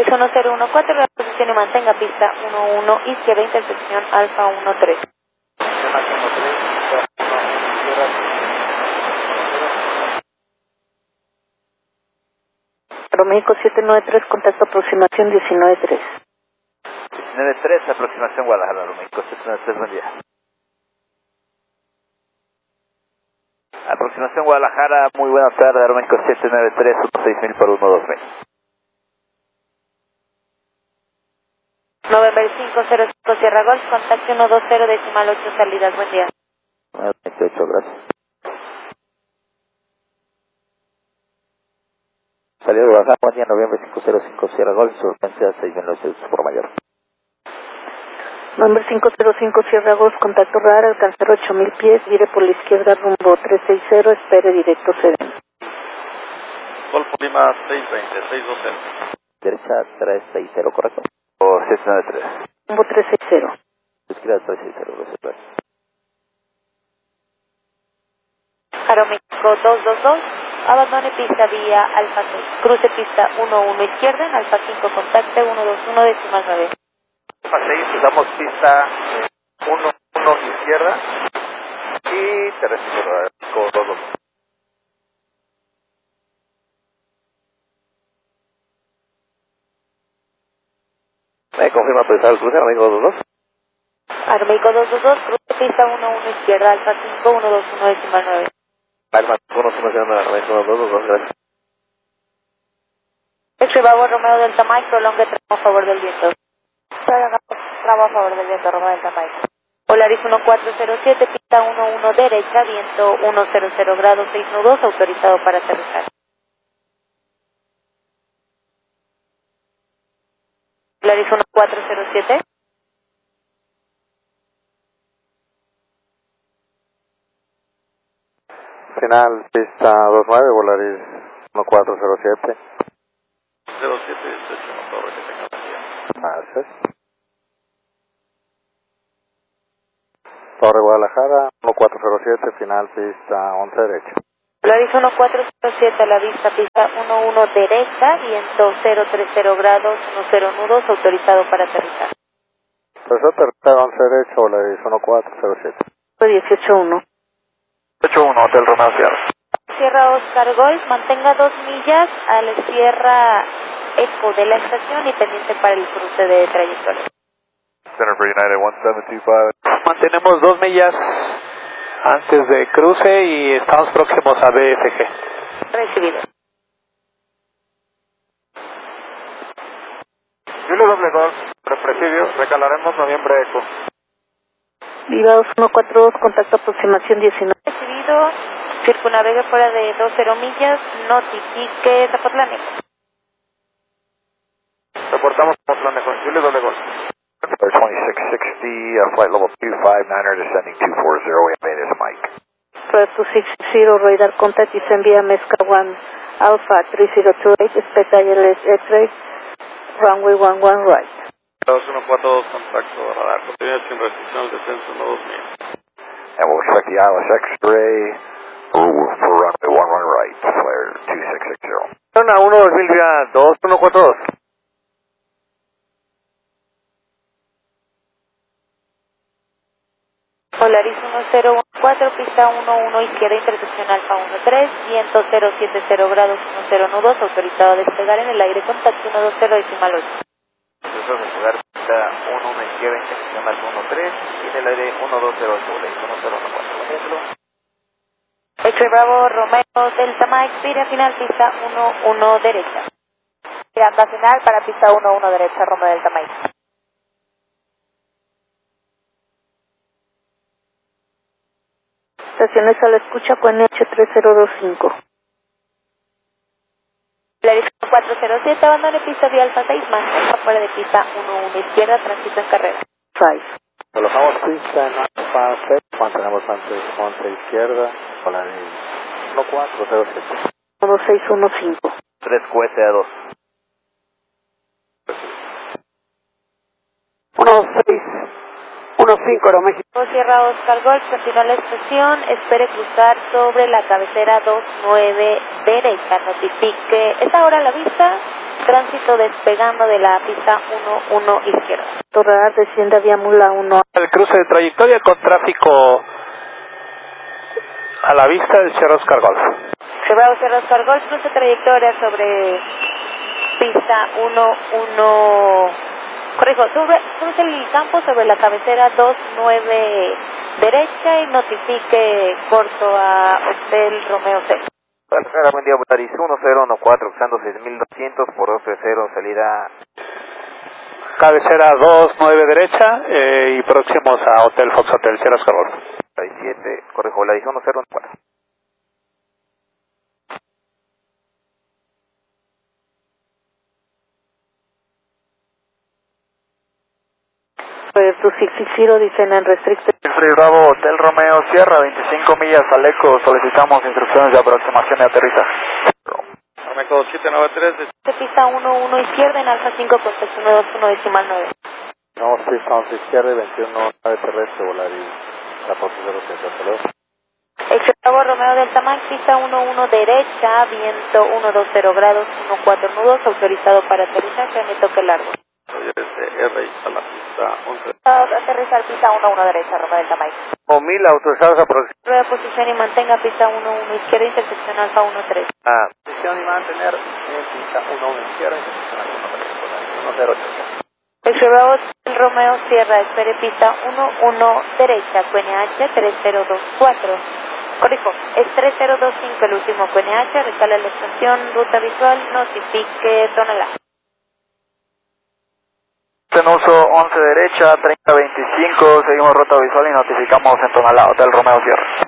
Polaris 1014, reposición y mantenga pista 11, izquierda, intersección Alfa 13. México 793, contacto aproximación 193. 193, aproximación Guadalajara, México 793, buen día. Aproximación Guadalajara, muy buenas tardes, Aeroméxico 793, 6000 por 12000. November 505 Sierra Golf, contacto 120 decimal 8 salidas, buen día. 28, gracias. Salida de Guadalajara, buen día, Noviembre 505 Sierra Golf, frecuencia 6000 por mayor. November 505 Sierra Golf, contacto radar, alcanzar 8000 pies, gire por la izquierda rumbo 360, espere directo Sedén. Golfo Lima 620, 620. Derecha 360, ¿correcto? O 793. Rumbo 360. Izquierda 360, gracias. Aeroméxico 222, abandone pista vía Alfa 6, cruce pista 11 izquierda, Alfa 5 contacte 121 decimal 9. Alfa 6, usamos pista 11 izquierda y te recibo con 22. ¿Me confirma autorizar el cruce, Aeroméxico 22? Aeroméxico 222, cruce pista 11 izquierda, Alfa 5 121 decimal 9. Alfa 1, Aeroméxico 22, gracias. Bravo Romeo Delta Mike, prolongue tramo a favor del viento. Tramo a favor del viento, Romeo Delta Mike. Polaris 1407, pista 11 derecha, viento 100 grados 6 nudos, autorizado para aterrizar. Polaris 1407. Final, pista 29, Volaris 1407. 07, estación Torre, que tenga buen día. Gracias. Torre Guadalajara, 1407, final, pista 11 derecha. Polaris 1407 a la vista, pista 11 derecha, viento 030 grados 10 nudos, autorizado para aterrizar. Pues aterrizar 11 derecha, Volaris 1407. 181. 81, Hotel Romeo Sierra. Sierra Oscar Golf, mantenga 2 millas a la Sierra Eco de la estación y pendiente para el cruce de trayectoria. Center for United 1725. Mantenemos 2 millas antes de cruce y estamos próximos a BFG. Recibido. Julio doble Golf, presidio, recalaremos Noviembre Eco. Viva 2142, contacto aproximación 19. Recibido. Circunnavegue fuera de 20 millas, notifique Zapotlanejo. Reportamos Zapotlanejo, Julio doble Golf. 2660, flight level 259er, descending 240, main is Mike. Flight 260, radar contact, descend via Mezca 1, Alpha 3028, expect ILS X-ray, runway 11 right. 2142, contacto radar, continúa sin restricción, descenso 2000. And we'll expect the ILS X-ray for runway 11 right, flare 2660. Zona 1 2000 vía 2142. Polaris 1014, pista 11 izquierda, intersección Alfa 13, viento 070 grados 10 nudos, autorizado a despegar en el aire, contacto 120 decimal 8. Empezó a despegar pista 11 izquierda, intersección Alfa 13, y en el aire 1208, Volaris 1014. X-ray Bravo Romeo Delta Mike, vira final pista 11 derecha. Viranda final para pista 11 derecha, Romeo Delta Mike. Estaciones a la escucha con NH3025. Polaris 407, abandone pista vía Alfa 6, mantenga fuera de pista 11 izquierda, transito en carrera. 5. Colocamos pista en Alfa 6, mantenemos antes 11 izquierda, Volaris 1407. 1615. 3 cohete a 2. 16 5 Aeroméxico. Sierra Oscar Golf, continúa la estación, espere cruzar sobre la cabecera 29 derecha, notifique, es ahora la vista, tránsito despegando de la pista 11 izquierda. Torrear, desciende vía Mula 1. El cruce de trayectoria con tráfico a la vista del Sierra Oscar Golf. Sierra Oscar Golf, cruce trayectoria sobre pista 11, corrijo, cruce el campo sobre la cabecera 29 derecha y notifique corto a Hotel Romeo 6. Carretera, buen día, Volaris 1014, usando 6200 por 230, salida. Cabecera 29 derecha y próximos a Hotel Fox Hotel Sierra Oscar Golf. 7, corrijo, Volaris 1014. Tu 60 dicen en restricted. Free Bravo, Hotel Romeo Sierra, 25 millas al eco, solicitamos instrucciones de aproximación y aterrizaje. Romeo 793, Pista 11 izquierda en Alfa 5, contexto 921 decimal 9. No, pista 11 izquierda y 21 nave terrestre, Volaris 1407, hasta luego. Excelavo Romeo Delta Max, pista 11 derecha, viento 120 grados, 14 nudos, autorizado para aterrizaje, me toque largo. R a la pista 11. Aterrizar pista 11 derecha, Romeo Delta Max. O 1000 autorizados aproximadamente. Prueba de posición y mantenga pista 11 izquierda, intersección Alfa 13. Posición y mantener pista 11 izquierda, intersección Alfa 13, 1080. Excelavo Romeo Sierra, espere pista 11 derecha, QNH 3024. Corrijo, es 3025 el último QNH, recala la estación, ruta visual, notifique tonalá. En uso 11 derecha, 3025, seguimos ruta visual y notificamos en Tonalá, Hotel Romeo Sierra.